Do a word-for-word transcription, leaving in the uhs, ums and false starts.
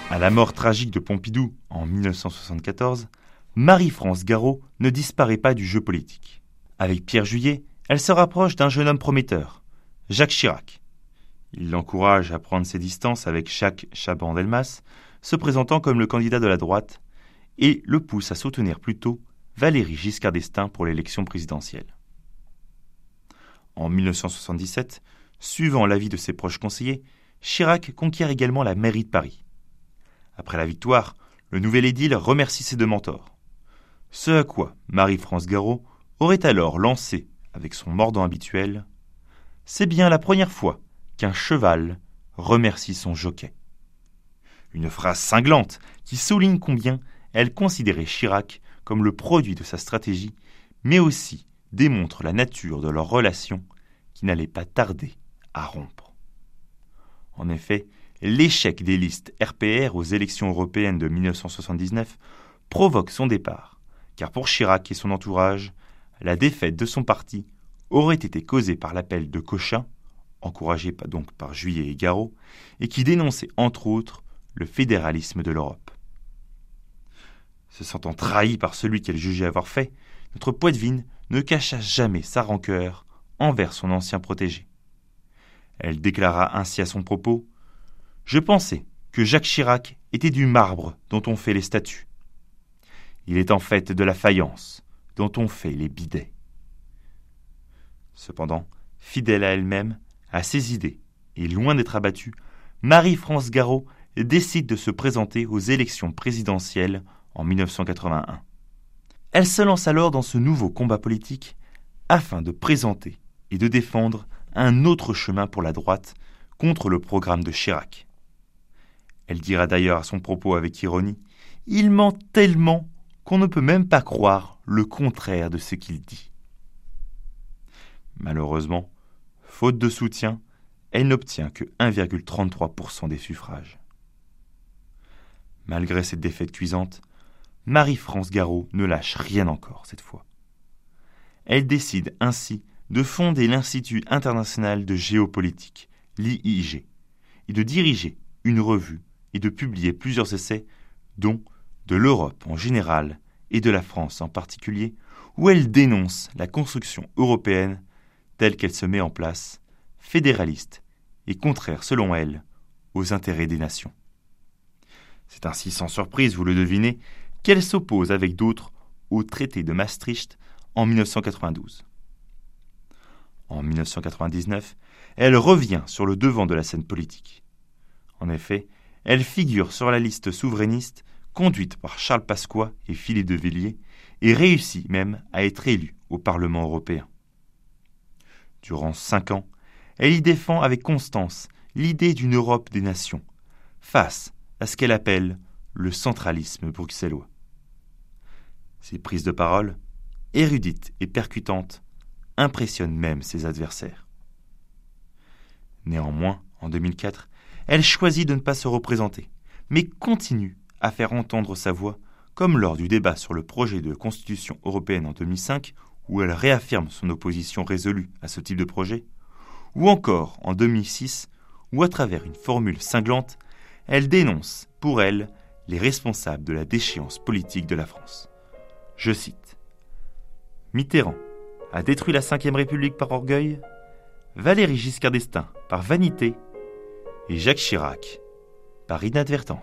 À la mort tragique de Pompidou en dix-neuf cent soixante-quatorze, Marie-France Garot ne disparaît pas du jeu politique. Avec Pierre Juillet, elle se rapproche d'un jeune homme prometteur, Jacques Chirac. Il l'encourage à prendre ses distances avec Jacques Chaban-Delmas, se présentant comme le candidat de la droite, et le pousse à soutenir plutôt Valéry Giscard d'Estaing pour l'élection présidentielle. En dix-neuf cent soixante-dix-sept, suivant l'avis de ses proches conseillers, Chirac conquiert également la mairie de Paris. Après la victoire, le nouvel édile remercie ses deux mentors. Ce à quoi Marie-France Garot aurait alors lancé, avec son mordant habituel, « C'est bien la première fois qu'un cheval remercie son jockey ». Une phrase cinglante qui souligne combien elle considérait Chirac comme le produit de sa stratégie, mais aussi démontre la nature de leur relation qui n'allait pas tarder à rompre. En effet, l'échec des listes R P R aux élections européennes de dix-neuf cent soixante-dix-neuf provoque son départ, car pour Chirac et son entourage, la défaite de son parti aurait été causée par l'appel de Cochin, encouragé donc par Juillet et Garot, et qui dénonçait entre autres le fédéralisme de l'Europe. Se sentant trahi par celui qu'elle jugeait avoir fait, notre Poitevine ne cacha jamais sa rancœur envers son ancien protégé. Elle déclara ainsi à son propos « Je pensais que Jacques Chirac était du marbre dont on fait les statues. Il est en fait de la faïence dont on fait les bidets. » Cependant, fidèle à elle-même, à ses idées, et loin d'être abattue, Marie-France Garot décide de se présenter aux élections présidentielles en dix-neuf cent quatre-vingt-un. Elle se lance alors dans ce nouveau combat politique afin de présenter et de défendre un autre chemin pour la droite contre le programme de Chirac. Elle dira d'ailleurs à son propos avec ironie « Il ment tellement qu'on ne peut même pas croire le contraire de ce qu'il dit. » Malheureusement, faute de soutien, elle n'obtient que un virgule trente-trois pour cent des suffrages. Malgré cette défaite cuisante, Marie-France Garot ne lâche rien encore cette fois. Elle décide ainsi de fonder l'Institut international de géopolitique, l'I I G, et de diriger une revue et de publier plusieurs essais, dont de l'Europe en général et de la France en particulier, où elle dénonce la construction européenne telle qu'elle se met en place, fédéraliste et contraire, selon elle, aux intérêts des nations. C'est ainsi, sans surprise, vous le devinez, qu'elle s'oppose avec d'autres au traité de Maastricht en dix-neuf cent quatre-vingt-douze. En dix-neuf cent quatre-vingt-dix-neuf, elle revient sur le devant de la scène politique. En effet, elle figure sur la liste souverainiste conduite par Charles Pasqua et Philippe de Villiers et réussit même à être élue au Parlement européen. Durant cinq ans, elle y défend avec constance l'idée d'une Europe des nations, face à ce qu'elle appelle le centralisme bruxellois. Ses prises de parole, érudites et percutantes, impressionnent même ses adversaires. Néanmoins, en deux mille quatre, elle choisit de ne pas se représenter, mais continue à faire entendre sa voix, comme lors du débat sur le projet de constitution européenne en deux mille cinq, où elle réaffirme son opposition résolue à ce type de projet, ou encore en deux mille six, où à travers une formule cinglante, elle dénonce, pour elle, les responsables de la déchéance politique de la France. Je cite « Mitterrand a détruit la cinquième République par orgueil, Valéry Giscard d'Estaing par vanité et Jacques Chirac par inadvertance. »